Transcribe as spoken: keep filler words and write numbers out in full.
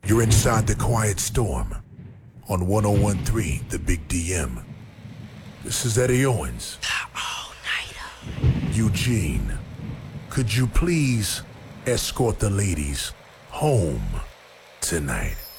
You're inside the Quiet Storm on one oh one point three The Big D M. This is Eddie Owens. All-nighter. Eugene, could you please escort the ladies home tonight?